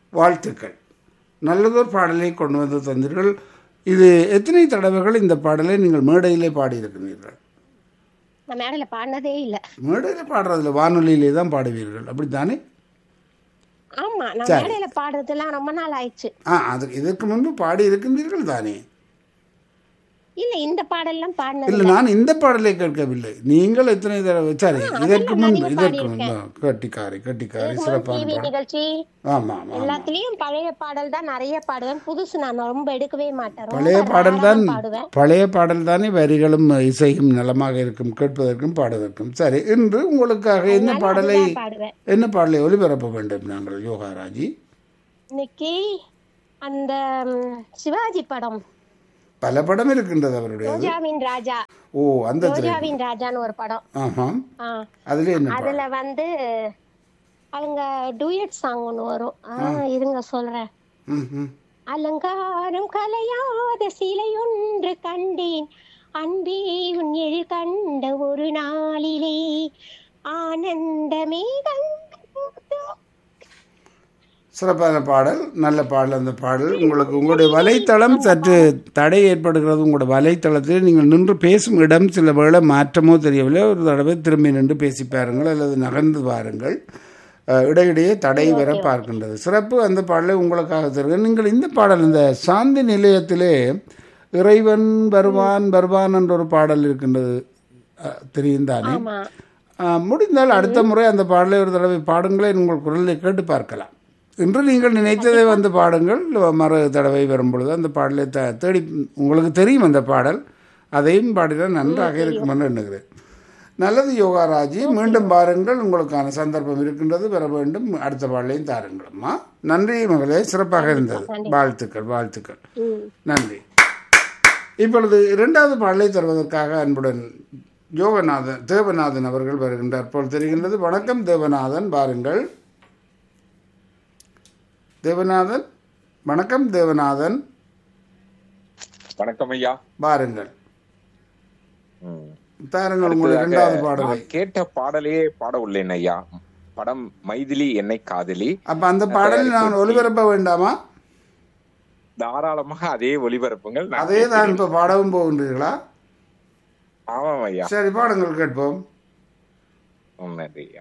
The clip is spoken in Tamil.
வாழ்த்துக்கள். நல்லதொரு பாடலை கொண்டு வந்து தந்தீர்கள். இது எத்தனை தடவைகள் இந்த பாடலை நீங்கள் மேடையிலே பாடியிருக்கிறீர்கள்? நான் மேடையில பாடினதே இல்ல. மேடையில் பாடுறதில்ல, வானொலியிலே தான் பாடுவீர்கள், அப்படித்தானே? ஆமா, நான் சரி. மேடையில பாடுறதெல்லாம் ரொம்ப நாள் ஆயிடுச்சு. அது இதற்கு முன்பு பாடி இருக்கின்றீர்கள் தானே? இல்ல, இந்த பாடல்லாம் பாடினது இல்லை, நான் இந்த பாடலை கேட்கவில்லை. நீங்கள் எத்தனை தடவை? சரி, இதற்கு முன்பு கட்டிக்காரி சிறப்பான டிவி பாடல். நிகழ்ச்சி ஆமாம், ஆமாம். எல்லாத்துலயும் பழைய பாடல் தான் நிறைய பாடுவேன். புதுசு நான் ரொம்ப எடுக்கவே மாட்டேன். பழைய ரொம்ப பாடல் தான், rare ஆ பாடுவேன். பழைய பாடல் தானே வரிகளும் இசையும் நலமாக இருக்கும், கேட்பதற்கும் பாடுவதற்கும். சரி, இன்று உங்களுக்காக என்ன அதனால பாடலை அதுதான் பாடுவேன். என்ன பாடலை ஒளிபரப்ப வேண்டும் நாங்கள் யோகாராஜி? இன்னைக்கு அந்த சிவாஜி படம், பல படம் இருக்கின்றது அவருடைய. ரோஜாவின் ராஜா. ஓ, அந்த ரோஜாவின் ராஜான்னு ஒரு படம். ஆமாம். ஆ, அதுல என்ன பாடல்? அதுல வந்து அவங்க டூயட் சாங் ஒன்று வரும். இருங்க சொல்றேன். ம்ஹும். அலங்காரம் கலையாத சிலை ஒன்று கண்டேன், அன்பே உன் எழில் கண்ட ஒரு நாளிலே ஆனந்தமே சிறப்பான பாடல், நல்ல பாடல். அந்த பாடல் உங்களுக்கு உங்களுடைய வலைத்தளம் சற்று தடை ஏற்படுகிறது. உங்களுடைய வலைத்தளத்தில் நீங்கள் நின்று பேசும் இடம் சில வேளை மாற்றமோ தெரியவில்லை. ஒரு தடவை திரும்பி நின்று பேசி பாருங்கள் அல்லது நகர்ந்து பாருங்கள். இடையிடையே தடை வர பார்க்கின்றது. சிறப்பு. அந்த பாடலை உங்களுக்காக தருகிறேன். நீங்கள் இந்த பாடல், இந்த சாந்தி நிலையத்திலே இறைவன் வருவான் வருவான் என்ற ஒரு பாடல் இருக்கின்றது, தெரியும் தானே? முடிந்தால் அடுத்த முறை அந்த பாடலை ஒரு தடவை பாடுங்களேன், உங்கள் குரலை கேட்டு பார்க்கலாம். இன்று நீங்கள் நினைத்ததை வந்து பாடுங்கள். மறு தடவை வரும்பொழுது அந்த பாடலை தேடி, உங்களுக்கு தெரியும் அந்த பாடல், அதையும் பாடினால் நன்றாக இருக்கும் என்று எண்ணுகிறேன். நல்லது யோகாராஜி, மீண்டும் பாருங்கள், உங்களுக்கான சந்தர்ப்பம் இருக்கின்றது, வர வேண்டும். அடுத்த பாடலையும் தாருங்களம்மா. நன்றி மகளே, சிறப்பாக இருந்தது. வாழ்த்துக்கள், வாழ்த்துக்கள், நன்றி. இப்பொழுது இரண்டாவது பாடலை தருவதற்காக அன்புடன் தேவநாதன் அவர்கள் வருகின்றார் போல் தெரிகின்றது. வணக்கம் தேவநாதன், பாருங்கள். தேவநாதன், வணக்கம் தேவநாதன். வணக்கம் ஐயா, பாருங்கள், தாருங்கள் உங்களுடைய இரண்டாவது பாடலை. கேட்ட பாடலையே பாட உள்ளேன் ஐயா. படம் மைதிலி என்னை காதலி. அப்ப அந்த பாடலை நான் ஒளிபரப்ப வேண்டாமா? தாராளமாக அதே ஒளிபரப்புங்கள். அதே தான் இப்ப பாடவும் போகின்றீர்களா? ஆமாம் ஐயா. சரி, பாடுங்கள், கேட்போம். நன்றி ஐயா.